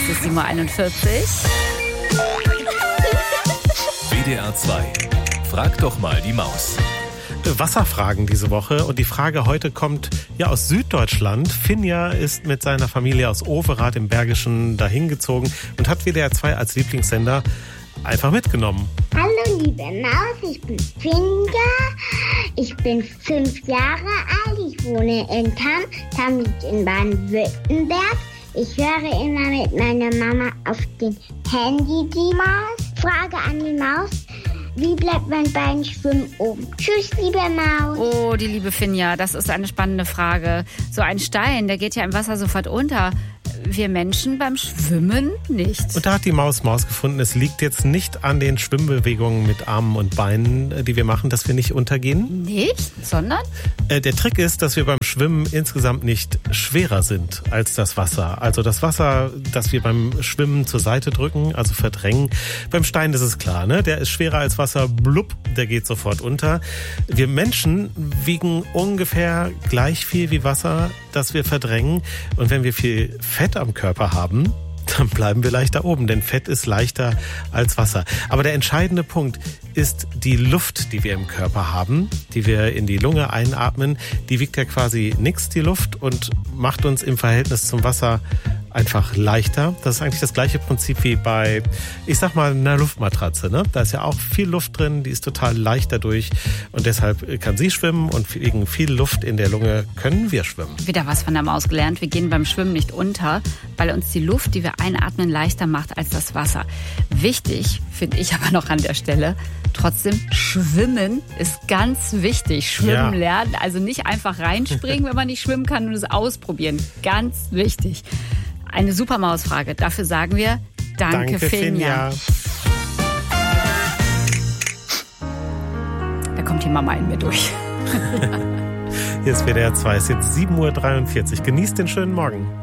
ist 7.41 Uhr. WDR 2. Frag doch mal die Maus. Wasserfragen diese Woche und die Frage heute kommt aus Süddeutschland. Finja ist mit seiner Familie aus Overath im Bergischen dahin gezogen und hat WDR 2 als Lieblingssender einfach mitgenommen. Hallo liebe Maus, ich bin Finja, ich bin 5 Jahre alt, ich wohne in Tamm. Tamm liegt in Baden-Württemberg. Ich höre immer mit meiner Mama auf dem Handy die Maus. Frage an die Maus: Wie bleibt mein Bein schwimmen oben? Tschüss, liebe Maus. Oh, die liebe Finja, das ist eine spannende Frage. So ein Stein, der geht ja im Wasser sofort unter. Wir Menschen beim Schwimmen nicht. Und da hat die Maus gefunden, es liegt jetzt nicht an den Schwimmbewegungen mit Armen und Beinen, die wir machen, dass wir nicht untergehen. Nicht? Sondern? Der Trick ist, dass wir beim Schwimmen insgesamt nicht schwerer sind als das Wasser. Also das Wasser, das wir beim Schwimmen zur Seite drücken, also verdrängen. Beim Stein ist es klar, ne? Der ist schwerer als Wasser, blub, der geht sofort unter. Wir Menschen wiegen ungefähr gleich viel wie Wasser, das wir verdrängen. Und wenn wir viel Fett am Körper haben, dann bleiben wir leichter oben, denn Fett ist leichter als Wasser. Aber der entscheidende Punkt ist die Luft, die wir im Körper haben, die wir in die Lunge einatmen. Die wiegt ja quasi nichts, die Luft, und macht uns im Verhältnis zum Wasser einfach leichter. Das ist eigentlich das gleiche Prinzip wie bei, ich sag mal, einer Luftmatratze, ne? Da ist ja auch viel Luft drin, die ist total leicht dadurch und deshalb kann sie schwimmen und wegen viel Luft in der Lunge können wir schwimmen. Wieder was von der Maus gelernt. Wir gehen beim Schwimmen nicht unter, weil uns die Luft, die wir einatmen, leichter macht als das Wasser. Wichtig finde ich aber noch an der Stelle, trotzdem, Schwimmen ist ganz wichtig. Schwimmen lernen, also nicht einfach reinspringen, wenn man nicht schwimmen kann, und es ausprobieren. Ganz wichtig. Eine super Mausfrage. Dafür sagen wir Danke Finja. Da kommt die Mama in mir durch. Hier ist WDR 2, es ist jetzt 7.43 Uhr. Genießt den schönen Morgen.